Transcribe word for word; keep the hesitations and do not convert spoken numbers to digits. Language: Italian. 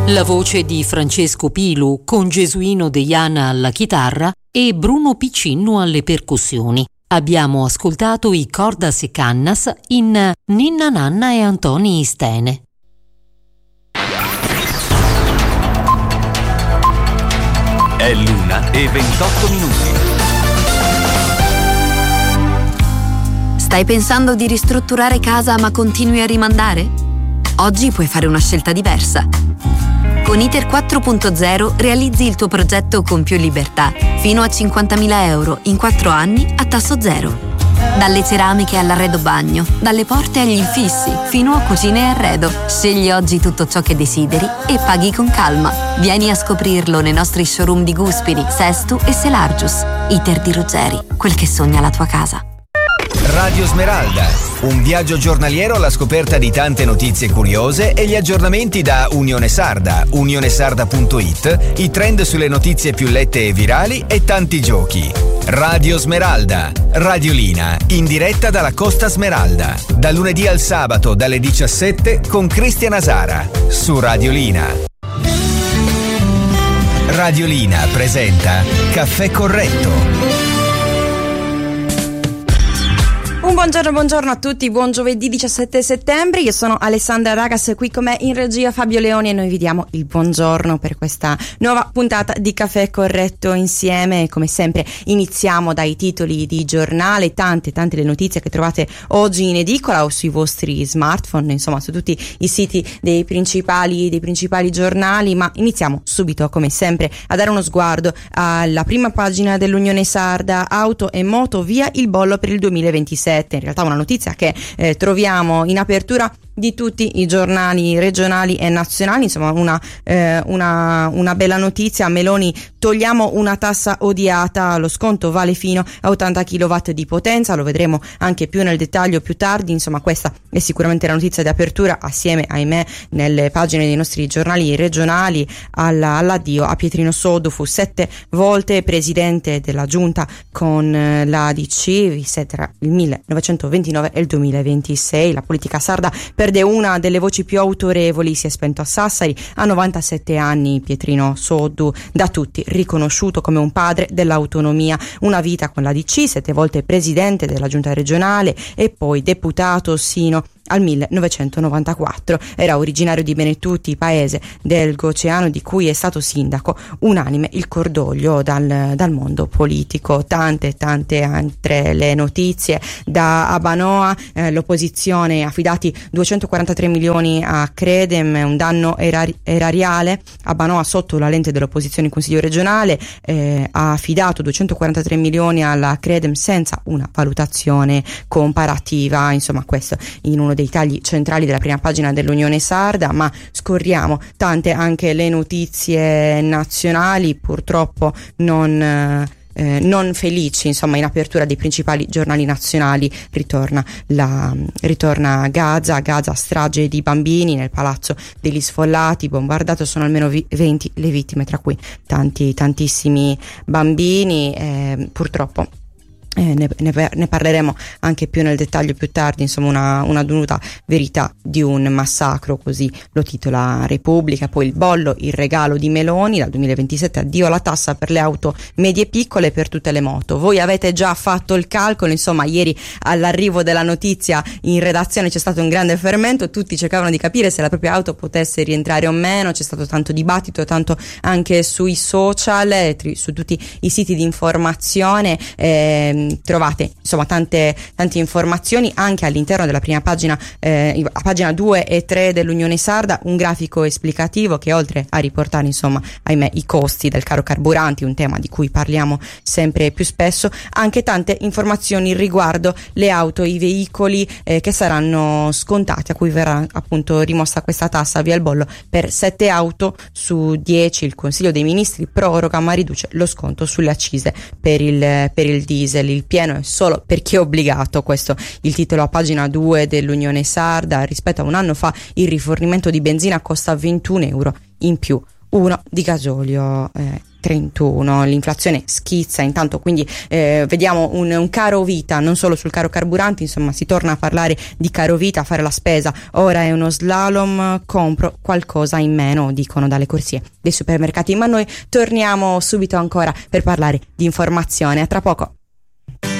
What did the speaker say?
La voce di Francesco Pilu con Gesuino Deiana alla chitarra e Bruno Piccinno alle percussioni. Abbiamo ascoltato i Cordas e Cannas in Ninna Nanna e Antoni Istene. È l'una e ventotto minuti. Stai pensando di ristrutturare casa ma continui a rimandare? Oggi puoi fare una scelta diversa. Con ITER quattro punto zero realizzi il tuo progetto con più libertà, fino a cinquantamila euro in quattro anni a tasso zero. Dalle ceramiche all'arredo bagno, dalle porte agli infissi, fino a cucine e arredo. Scegli oggi tutto ciò che desideri e paghi con calma. Vieni a scoprirlo nei nostri showroom di Guspiri, Sestu e Selargius. ITER di Ruggeri, quel che sogna la tua casa. Radio Smeralda, un viaggio giornaliero alla scoperta di tante notizie curiose e gli aggiornamenti da Unione Sarda, unionesarda punto it, i trend sulle notizie più lette e virali e tanti giochi. Radio Smeralda, radiolina, in diretta dalla Costa Smeralda, da lunedì al sabato dalle diciassette con Cristian Asara, su Radiolina. Radiolina presenta Caffè Corretto. Un buongiorno, buongiorno a tutti, buon giovedì diciassette settembre, io sono Alessandra Ragas, qui con me in regia Fabio Leoni e noi vi diamo il buongiorno per questa nuova puntata di Caffè Corretto insieme. Come sempre iniziamo dai titoli di giornale, tante tante le notizie che trovate oggi in edicola o sui vostri smartphone, insomma su tutti i siti dei principali, dei principali giornali, ma iniziamo subito come sempre a dare uno sguardo alla prima pagina dell'Unione Sarda. Auto e moto via il bollo per il duemilaventisette. In realtà una notizia che eh, troviamo in apertura di tutti i giornali regionali e nazionali, insomma una, eh, una, una bella notizia. Meloni: togliamo una tassa odiata, lo sconto vale fino a ottanta chilowatt di potenza, lo vedremo anche più nel dettaglio più tardi. Insomma questa è sicuramente la notizia di apertura, assieme ahimè nelle pagine dei nostri giornali regionali alla, all'addio a Pietrino Soddu. Fu sette volte presidente della giunta con eh, la A D C, visse tra il millenovecentoventinove e il duemilaventisei. La politica sarda perde una delle voci più autorevoli, si è spento a Sassari a novantasette anni. Pietrino Soddu, da tutti riconosciuto come un padre dell'autonomia, una vita con l'A D C, sette volte presidente della giunta regionale e poi deputato sino al millenovecentonovantaquattro. Era originario di Benetutti, paese del Goceano di cui è stato sindaco. Unanime il cordoglio dal, dal mondo politico. Tante tante altre le notizie da Abanoa, eh, l'opposizione affidati duecentoquarantatré milioni a Credem, un danno erari- erariale. Abanoa sotto la lente dell'opposizione in Consiglio regionale, eh, ha affidato duecentoquarantatré milioni alla Credem senza una valutazione comparativa. Insomma questo in uno dei tagli centrali della prima pagina dell'Unione Sarda, ma scorriamo tante anche le notizie nazionali, purtroppo non eh, non felici. Insomma in apertura dei principali giornali nazionali ritorna la ritorna Gaza, Gaza strage di bambini nel palazzo degli sfollati, bombardato, sono almeno venti le vittime, tra cui tanti tantissimi bambini, eh, purtroppo. Eh, ne, ne, ne parleremo anche più nel dettaglio più tardi. Insomma una, una dovuta verità di un massacro, così lo titola Repubblica. Poi il bollo, il regalo di Meloni dal duemilaventisette, addio alla tassa per le auto medie e piccole, per tutte le moto. Voi avete già fatto il calcolo? Insomma ieri all'arrivo della notizia in redazione c'è stato un grande fermento, tutti cercavano di capire se la propria auto potesse rientrare o meno, c'è stato tanto dibattito, tanto anche sui social, eh, tri, su tutti i siti di informazione. eh, Trovate insomma tante tante informazioni anche all'interno della prima pagina, eh, a pagina due e tre dell'Unione Sarda, un grafico esplicativo che oltre a riportare insomma ahimè i costi del caro carburanti, un tema di cui parliamo sempre più spesso, anche tante informazioni riguardo le auto, i veicoli eh, che saranno scontati, a cui verrà appunto rimossa questa tassa via il bollo per sette auto su dieci. Il Consiglio dei Ministri proroga ma riduce lo sconto sulle accise per il, per il diesel. Il pieno è solo per chi è obbligato, questo il titolo a pagina due dell'Unione Sarda. Rispetto a un anno fa il rifornimento di benzina costa ventuno euro in più, uno di gasolio eh, trentuno. L'inflazione schizza intanto, quindi eh, vediamo un, un caro vita, non solo sul caro carburanti, insomma si torna a parlare di caro vita, a fare la spesa ora è uno slalom, compro qualcosa in meno, dicono dalle corsie dei supermercati. Ma noi torniamo subito ancora per parlare di informazione. A tra poco.